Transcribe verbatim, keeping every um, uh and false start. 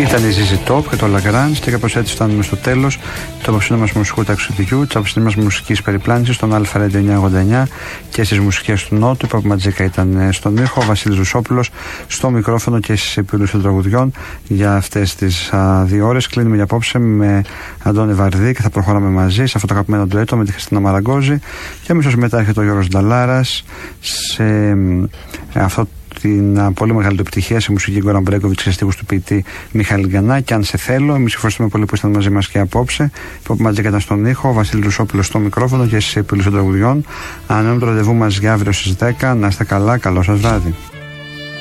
Ήταν η ζι ζι Top και το Lagrange και κάπως έτσι φτάνουμε στο τέλος του απόψινου μας μουσικού ταξιδιού, της απόψινης μας μουσικής περιπλάνησης στον Αλφα Radio εννιακόσια ογδόντα εννιά και στις μουσικές του Νότου. Η Pop Magica ήταν στον ήχο, ο Βασίλης Ρουσόπουλος στο μικρόφωνο και στις επιλογές των τραγουδιών για αυτές τις α, δύο ώρες. Κλείνουμε για απόψε με Αντώνη Βαρδί και θα προχωράμε μαζί σε αυτό το αγαπημένο ντουέτο με τη Χριστίνα Μαραγκόζη και αμέσως μετά έρχεται ο Γιώργος Νταλάρας σε ε, αυτό την πολύ μεγάλη του επιτυχία σε μουσική Γκόραν Μπρέκοβιτς και στίχους του ποιητή Μιχαήλ Γκανά. Και αν σε θέλω, εμείς ευχαριστούμε πολύ που ήσταν μαζί μας και απόψε. Η Pop Magica ήταν στον ήχο, ο Βασίλης Ρουσόπουλος στο μικρόφωνο και στις επιλογές των τραγουδιών. Ανανεώνουμε το ραντεβού μας για αύριο στις δέκα. Να είστε καλά, καλό σας βράδυ.